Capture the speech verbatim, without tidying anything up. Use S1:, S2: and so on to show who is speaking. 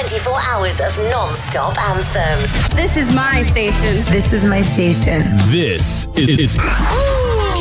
S1: twenty-four hours of non-stop anthems.
S2: This is my station.
S3: This is my station.
S4: This is